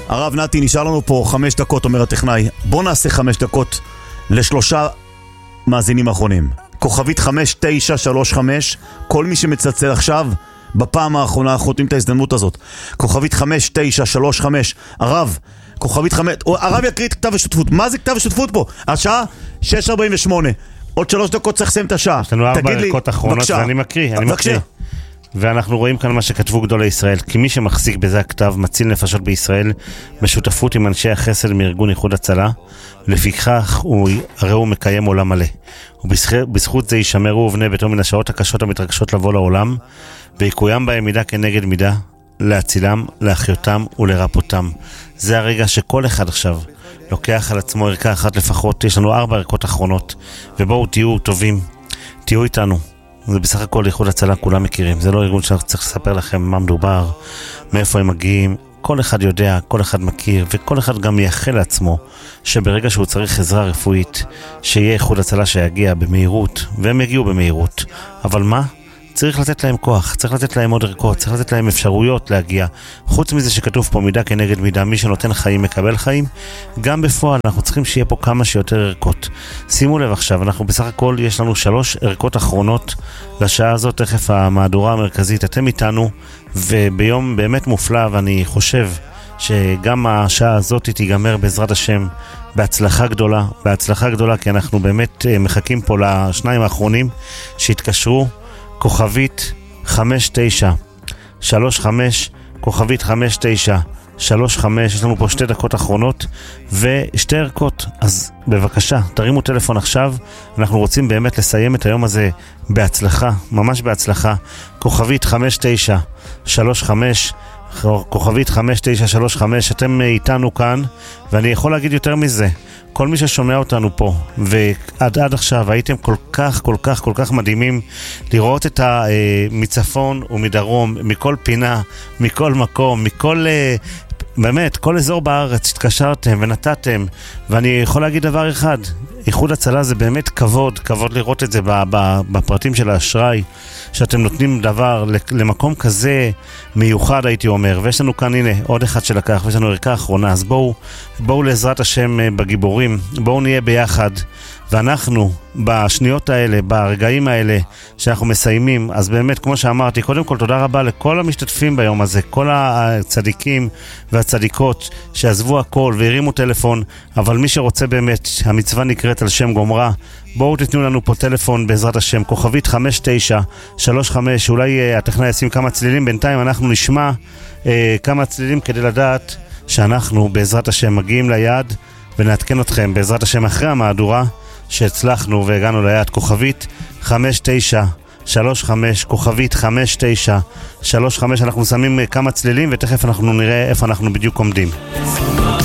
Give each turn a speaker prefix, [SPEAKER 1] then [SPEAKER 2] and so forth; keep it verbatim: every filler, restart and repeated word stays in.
[SPEAKER 1] הרב נתי, נשאר לנו פה חמש דקות, אומר הטכנאי. בוא נעשה חמש דקות לשלושה מאזינים האחרונים. כוכבית חמש תשע שלוש חמש, כל מי שמצלצל עכשיו, בפעם האחרונה אנחנו נותנים את ההזדמנות הזאת. כוכבית חמש תשע שלוש חמש, הרב, כוכבית חמש, הרב יקריא את כתב השותפות. מה זה כתב השותפות פה? השעה שש ארבעים ושמונה, עוד שלוש דקות צריך לסיים את השעה.
[SPEAKER 2] יש לנו ארבע דקות אחרונות ואני מקריא, אני מקריא. ואנחנו רואים כאן מה שכתבו גדולי ישראל, כי מי שמחזיק בזה הכתב מציל נפשות בישראל בשותפות עם אנשי החסד מארגון איחוד הצלה, לפיכך הוא הרי הוא מקיים עולם מלא, ובזכות זה ישמרו ובני ביתו מן השעות הקשות המתרגשות לבוא לעולם, ויקוים בהם מידה כנגד מידה, להצילם, להחיותם ולרפותם. זה הרגע שכל אחד עכשיו לוקח על עצמו ערכה אחת לפחות. יש לנו ארבע ערכות אחרונות, ובואו תהיו טובים, תהיו איתנו. זה בסך הכל איחוד הצלה, כולם מכירים, זה לא ארגון שצריך לספר לכם מה מדובר, מאיפה הם מגיעים. כל אחד יודע, כל אחד מכיר, וכל אחד גם מייחל לעצמו שברגע שהוא צריך עזרה רפואית, שיהיה איחוד הצלה שיגיע במהירות, והם יגיעו במהירות. אבל מה? צריך לתת להם כוח, צריך לתת להם עוד ערכות, צריך לתת להם אפשרויות להגיע. חוץ מזה שכתוב פה מידה כנגד מידה, מי שנותן חיים מקבל חיים, גם בפועל אנחנו צריכים שיהיה פה כמה שיותר ערכות. שימו לב עכשיו, אנחנו בסך הכל יש לנו שלוש ערכות אחרונות לשעה הזאת, תכף המהדורה המרכזית. אתם איתנו, וביום באמת מופלא, ואני חושב שגם השעה הזאת תיגמר בעזרת השם בהצלחה גדולה, בהצלחה גדולה, כי אנחנו באמת מחכים פה לשניים האחרונים שהתקשרו. כוכבית חמש תשע שלוש חמש, כוכבית חמש תשע שלוש חמש. יש לנו פה שתי דקות אחרונות ושתי ערכות, אז בבקשה תרימו טלפון עכשיו, אנחנו רוצים באמת לסיים את היום הזה בהצלחה, ממש בהצלחה. כוכבית חמש תשע שלוש חמש, כוכבית חמש תשע שלוש חמש. אתם איתנו כאן, ואני יכול להגיד יותר מזה, כל מי ששומע אותנו פה ועד עד עכשיו הייתם כל כך כל כך כל כך מדהימים לראות את המצפון ומדרום, מכל פינה, מכל מקום, מכל באמת כל אזור בארץ התקשרתם ונתתם. ואני יכול להגיד דבר אחד, איחוד הצלה זה באמת כבוד, כבוד לראות את זה בפרטים של האשראי, שאתם נותנים דבר למקום כזה מיוחד, הייתי אומר. ויש לנו כאן, הנה, עוד אחד שלקח, ויש לנו ערכה אחרונה. אז בואו, בואו לעזרת השם בגיבורים, בואו נהיה ביחד, ואנחנו בשניות האלה, ברגעים האלה שאנחנו מסיימים, אז באמת, כמו שאמרתי, קודם כל תודה רבה לכל המשתתפים ביום הזה, כל הצדיקים והצדיקות שעזבו הכל והרימו טלפון. אבל מי שרוצה באמת, המצווה נקראת על שם גומרה, בואו תתנו לנו פה טלפון בעזרת השם, כוכבית חמש תשע שלוש חמש. אולי uh, הטכנאי ישים כמה צלילים, בינתיים אנחנו נשמע uh, כמה צלילים כדי לדעת שאנחנו בעזרת השם מגיעים ליעד, ונעדכן אתכם בעזרת השם אחרי המהדורה שהצלחנו והגענו ליעד. כוכבית חמש תשע שלוש חמש, כוכבית חמש תשע שלוש חמש. אנחנו שמים כמה צלילים ותכף אנחנו נראה איפה אנחנו בדיוק עומדים.